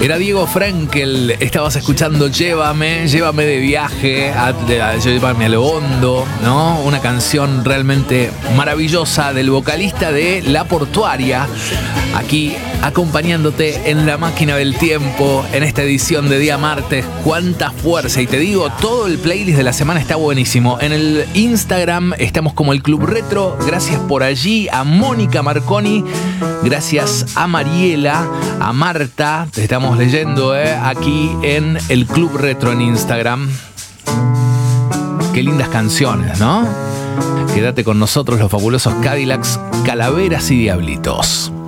Era Diego Frenkel, estabas escuchando Llévame de viaje, Llévame a lo hondo, ¿no? Una canción realmente maravillosa del vocalista de La Portuaria, aquí acompañándote en la máquina del tiempo, en esta edición de día martes. Cuánta fuerza, y te digo, todo el playlist de la semana está buenísimo. En el Instagram estamos como el Club Retro, gracias por allí, a Mónica Marconi, gracias a Mariela, a Marta, te estamos leyendo aquí en el Club Retro en Instagram. Qué lindas canciones, ¿no? Quédate con nosotros, los fabulosos Cadillacs, Calaveras y Diablitos.